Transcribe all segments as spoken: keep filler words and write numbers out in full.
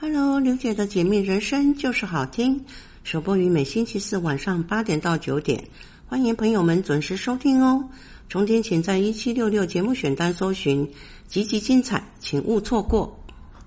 Hello， 刘姐的解密人生就是好听，首播于每星期四晚上八点到九点，欢迎朋友们准时收听哦。重点请在一七六六节目选单搜寻，集集精彩，请勿错过。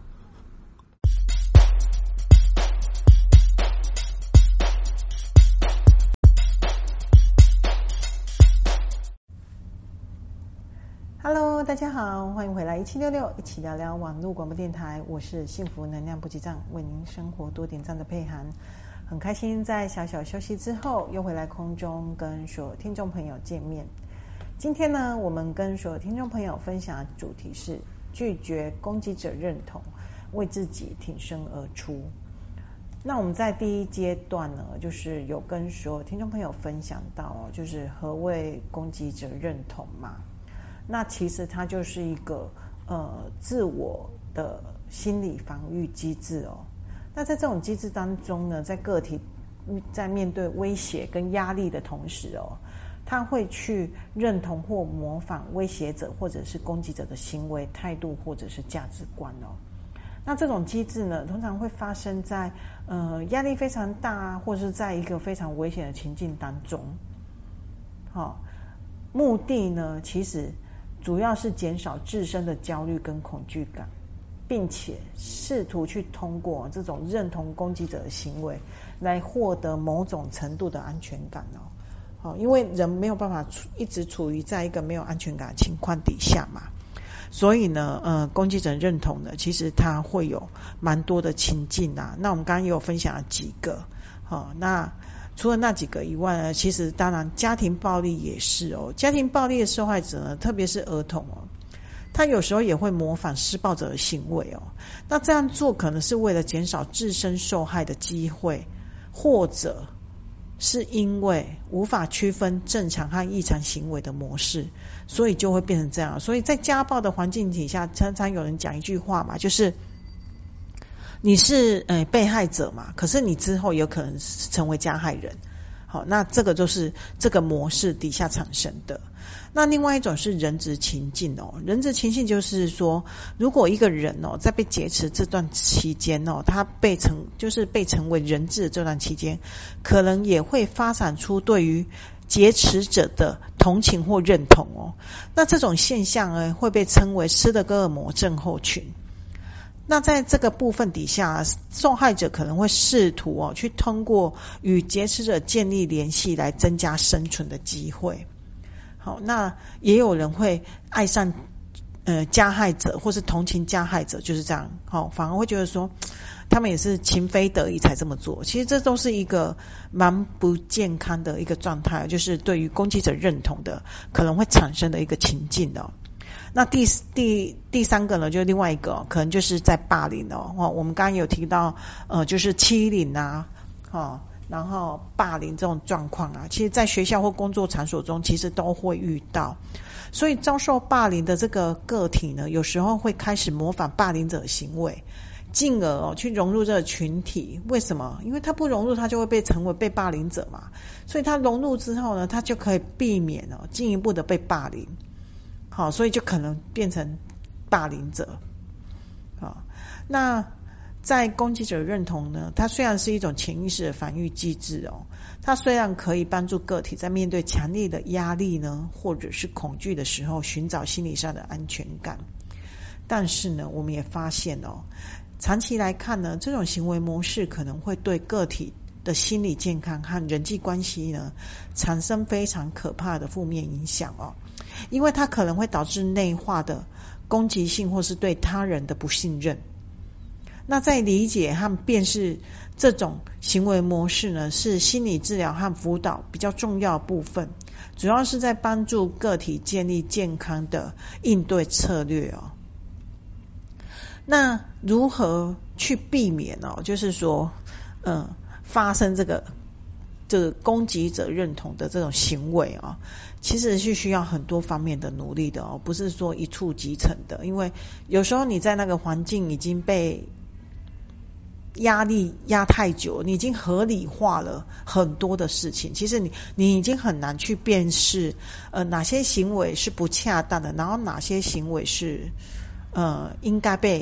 Hello， 大家好，欢迎回来一七六六，一起聊聊网络广播电台。我是幸福能量补给站，为您生活多点赞的佩涵。很开心在小小休息之后，又回来空中跟所有听众朋友见面。今天呢，我们跟所有听众朋友分享的主题是拒绝攻击者认同，为自己挺身而出。那我们在第一阶段呢，就是有跟所有听众朋友分享到，就是何谓攻击者认同嘛。那其实它就是一个呃自我的心理防御机制哦。那在这种机制当中呢，在个体在面对威胁跟压力的同时哦，他会去认同或模仿威胁者或者是攻击者的行为、态度或者是价值观哦。那这种机制呢，通常会发生在呃压力非常大，或是在一个非常危险的情境当中。好、哦，目的呢，其实主要是减少自身的焦虑跟恐惧感，并且试图去通过这种认同攻击者的行为来获得某种程度的安全感哦。好，因为人没有办法一直处于在一个没有安全感的情况底下嘛，所以呢，呃，攻击者认同呢，其实它会有蛮多的情境啊。那我们刚刚也有分享了几个，好，那除了那几个以外呢，其实当然家庭暴力也是哦。家庭暴力的受害者呢，特别是儿童哦，他有时候也会模仿施暴者的行为哦。那这样做可能是为了减少自身受害的机会，或者是因为无法区分正常和异常行为的模式，所以就会变成这样。所以在家暴的环境底下，常常有人讲一句话嘛，就是你是呃被害者嘛，可是你之后有可能成为加害人。好，那这个就是这个模式底下产生的。那另外一种是人质情境哦，人质情境就是说，如果一个人哦在被劫持这段期间哦，他被成就是被成为人质的这段期间，可能也会发展出对于劫持者的同情或认同哦。那这种现象呢，会被称为斯德哥尔摩症候群。那在这个部分底下，受害者可能会试图哦去通过与劫持者建立联系来增加生存的机会。好，那也有人会爱上呃加害者，或是同情加害者，就是这样。好，反而会觉得说他们也是情非得已才这么做。其实这都是一个蛮不健康的一个状态，就是对于攻击者认同的可能会产生的一个情境哦。那第第第三个呢，就是另外一个、哦、可能就是在霸凌哦。哦我们刚刚有提到呃，就是欺凌啊，哦，然后霸凌这种状况啊，其实在学校或工作场所中其实都会遇到。所以遭受霸凌的这个个体呢，有时候会开始模仿霸凌者的行为，进而哦去融入这个群体。为什么？因为他不融入，他就会被成为被霸凌者嘛。所以他融入之后呢，他就可以避免哦进一步的被霸凌。好，所以就可能变成霸凌者。好，那在攻击者认同呢，它虽然是一种潜意识的防御机制哦，它虽然可以帮助个体在面对强烈的压力呢，或者是恐惧的时候，寻找心理上的安全感，但是呢，我们也发现哦，长期来看呢，这种行为模式可能会对个体的心理健康和人际关系呢，产生非常可怕的负面影响哦。因为它可能会导致内化的攻击性，或是对他人的不信任。那在理解和辨识这种行为模式呢，是心理治疗和辅导比较重要的部分，主要是在帮助个体建立健康的应对策略哦。那如何去避免哦？就是说，嗯，发生这个这个攻击者认同的这种行为啊、哦，其实是需要很多方面的努力的哦，不是说一触即成的。因为有时候你在那个环境已经被压力压太久，你已经合理化了很多的事情，其实你你已经很难去辨识呃哪些行为是不恰当的，然后哪些行为是呃应该被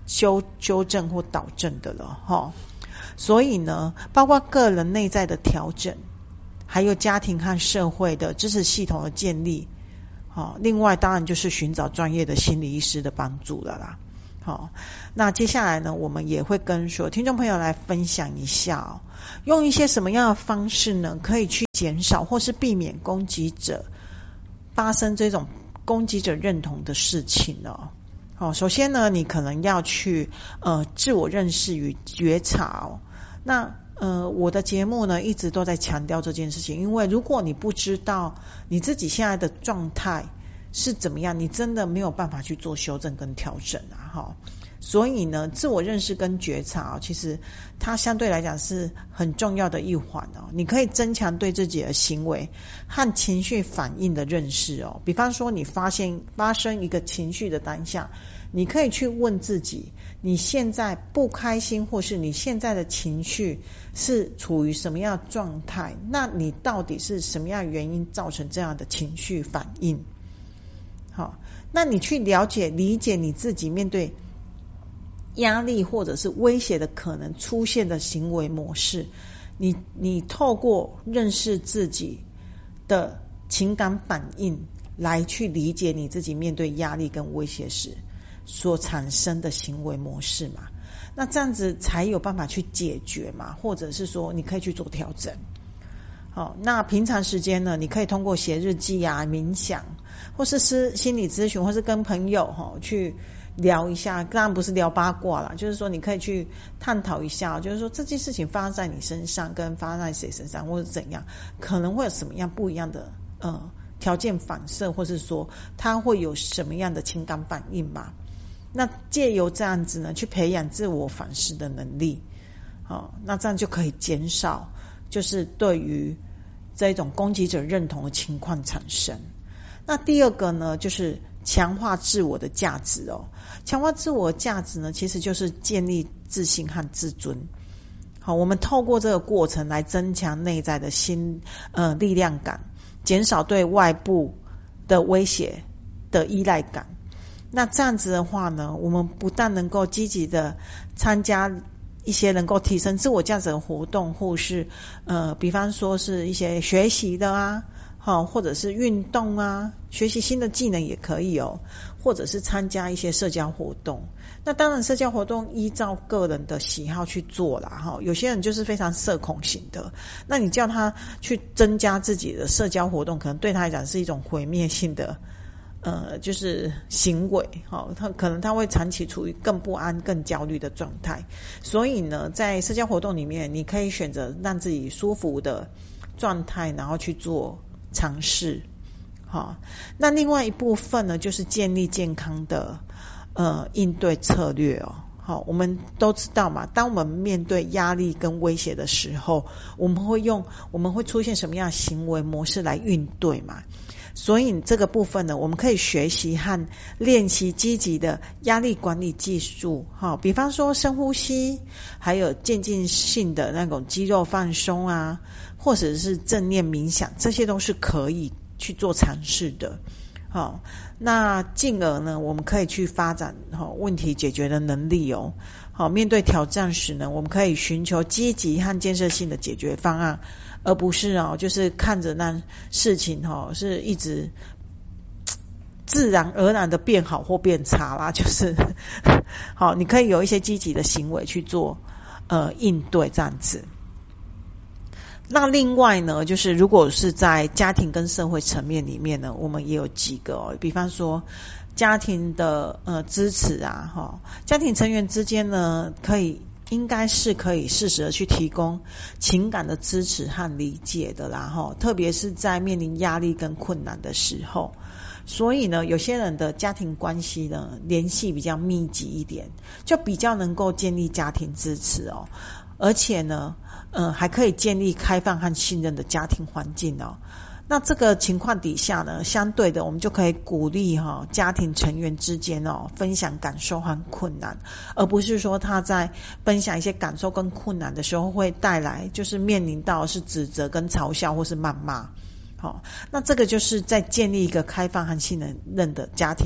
修纠正或导正的了齁。所以呢，包括个人内在的调整，还有家庭和社会的支持系统的建立，好，另外当然就是寻找专业的心理医师的帮助了啦。好，那接下来呢，我们也会跟所有听众朋友来分享一下哦，用一些什么样的方式呢，可以去减少或是避免攻击者发生这种攻击者认同的事情哦。好，首先呢，你可能要去呃自我认识与觉察哦。那呃我的节目呢一直都在强调这件事情，因为如果你不知道你自己现在的状态是怎么样，你真的没有办法去做修正跟调整啊齁。所以呢，自我认识跟觉察、哦、其实它相对来讲是很重要的一环哦。你可以增强对自己的行为和情绪反应的认识哦。比方说你发现发生一个情绪的当下，你可以去问自己，你现在不开心或是你现在的情绪是处于什么样的状态，那你到底是什么样的原因造成这样的情绪反应。好，那你去了解理解你自己面对压力或者是威胁的可能出现的行为模式，你你透过认识自己的情感反应来去理解你自己面对压力跟威胁时所产生的行为模式嘛，那这样子才有办法去解决嘛，或者是说你可以去做调整。好，那平常时间呢，你可以通过写日记啊、冥想，或是是心理咨询，或是跟朋友哈去聊一下，当然不是聊八卦啦，就是说你可以去探讨一下，就是说这件事情发生在你身上跟发生在谁身上，或者怎样，可能会有什么样不一样的呃条件反射，或是说它会有什么样的情感反应嘛。那借由这样子呢，去培养自我反思的能力，好，那这样就可以减少就是对于这种攻击者认同的情况产生。那第二个呢，就是强化自我的价值哦。强化自我的价值呢，其实就是建立自信和自尊。好，我们透过这个过程来增强内在的心呃力量感，减少对外部的威胁的依赖感。那这样子的话呢，我们不但能够积极的参加一些能够提升自我价值的活动，或是呃，比方说是一些学习的啊，好，或者是运动啊，学习新的技能也可以哦，或者是参加一些社交活动。那当然，社交活动依照个人的喜好去做啦，哈，有些人就是非常社恐型的，那你叫他去增加自己的社交活动，可能对他来讲是一种毁灭性的。呃，就是行为，好，他可能他会长期处于更不安、更焦虑的状态。所以呢，在社交活动里面，你可以选择让自己舒服的状态，然后去做尝试。好，那另外一部分呢，就是建立健康的呃应对策略哦。好，我们都知道嘛，当我们面对压力跟威胁的时候，我们会用我们会出现什么样的行为模式来应对嘛？所以这个部分呢，我们可以学习和练习积极的压力管理技术，哈，比方说深呼吸，还有渐进性的那种肌肉放松啊，或者是正念冥想，这些都是可以去做尝试的。好，那进而呢，我们可以去发展好问题解决的能力哦。好，面对挑战时呢，我们可以寻求积极和建设性的解决方案，而不是哦，就是看着那事情哦，是一直自然而然的变好或变差啦。就是好，你可以有一些积极的行为去做呃应对这样子。那另外呢，就是如果是在家庭跟社会层面里面呢，我们也有几个哦，比方说家庭的呃支持啊，哈，家庭成员之间呢，可以应该是可以适时的去提供情感的支持和理解的啦，哈，特别是在面临压力跟困难的时候。所以呢，有些人的家庭关系呢，联系比较密集一点，就比较能够建立家庭支持哦。而且呢，呃，还可以建立开放和信任的家庭环境哦。那这个情况底下呢，相对的，我们就可以鼓励哈、哦、家庭成员之间哦分享感受和困难，而不是说他在分享一些感受跟困难的时候会带来就是面临到是指责跟嘲笑或是谩骂。好，那这个就是在建立一个开放和信任的家庭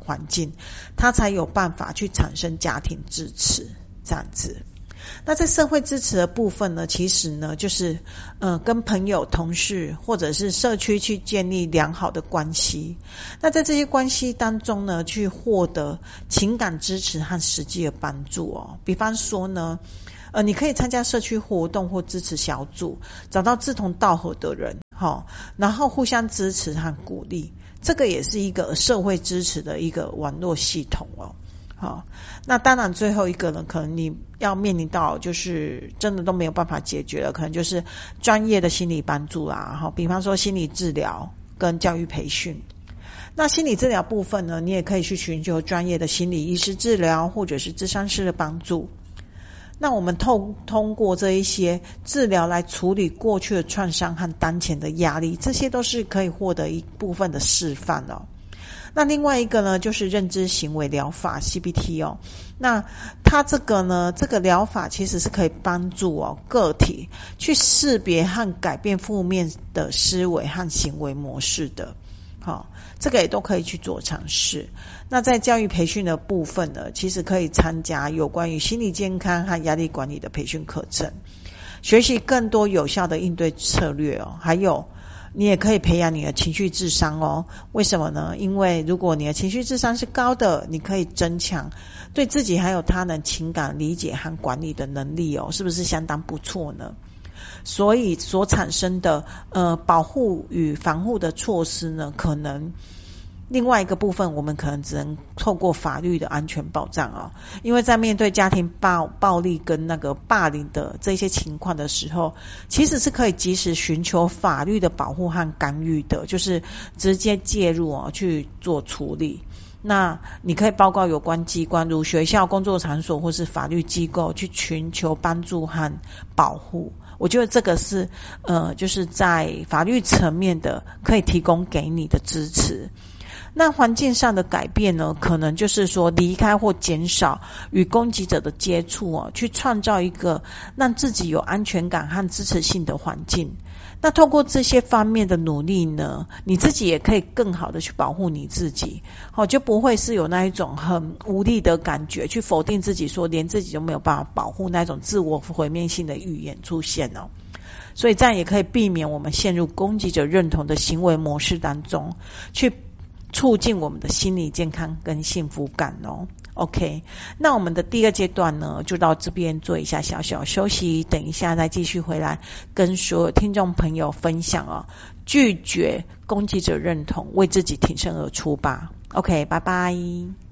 环境，他才有办法去产生家庭支持这样子。那在社会支持的部分呢，其实呢就是呃跟朋友、同事或者是社区去建立良好的关系。那在这些关系当中呢，去获得情感支持和实际的帮助哦。比方说呢，呃你可以参加社区活动或支持小组，找到志同道合的人，齁，然后互相支持和鼓励。这个也是一个社会支持的一个网络系统哦。好，那当然最后一个呢，可能你要面临到就是真的都没有办法解决了，可能就是专业的心理帮助啦，好，比方说心理治疗跟教育培训。那心理治疗部分呢，你也可以去寻求专业的心理医师治疗或者是諮商师的帮助。那我们透通过这一些治疗来处理过去的创伤和当前的压力，这些都是可以获得一部分的示范哦。那另外一个呢，就是认知行为疗法 C B T 哦。那它这个呢，这个疗法其实是可以帮助哦个体去识别和改变负面的思维和行为模式的。好，这个也都可以去做尝试。那在教育培训的部分呢，其实可以参加有关于心理健康和压力管理的培训课程，学习更多有效的应对策略哦。还有你也可以培养你的情绪智商哦。为什么呢？因为如果你的情绪智商是高的，你可以增强对自己还有他人情感理解和管理的能力哦，是不是相当不错呢？所以所产生的呃保护与防护的措施呢，可能另外一个部分我们可能只能透过法律的安全保障哦。因为在面对家庭暴暴力跟那个霸凌的这些情况的时候，其实是可以及时寻求法律的保护和干预的，就是直接介入哦去做处理。那你可以报告有关机关，如学校、工作场所或是法律机构，去寻求帮助和保护。我觉得这个是呃，就是在法律层面的可以提供给你的支持。那环境上的改变呢，可能就是说离开或减少与攻击者的接触哦，去创造一个让自己有安全感和支持性的环境。那透过这些方面的努力呢，你自己也可以更好的去保护你自己，好，就不会是有那一种很无力的感觉，去否定自己，说连自己都没有办法保护，那种自我毁灭性的预言出现哦。所以这样也可以避免我们陷入攻击者认同的行为模式当中，去促进我们的心理健康跟幸福感哦。OK， 那我们的第二阶段呢，就到这边做一下小小休息，等一下再继续回来跟所有听众朋友分享哦，拒绝攻击者认同，为自己挺身而出吧。OK， 拜拜。